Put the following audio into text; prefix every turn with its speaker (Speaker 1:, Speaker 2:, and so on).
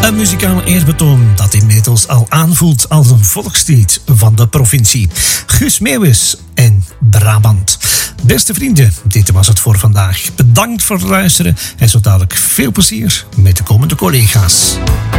Speaker 1: Een muzikaal eerbetoon dat inmiddels al aanvoelt als een volkslied van de provincie. Guus Meeuwis en Brabant. Beste vrienden, dit was het voor vandaag. Bedankt voor het luisteren en zo dadelijk veel plezier met de komende collega's.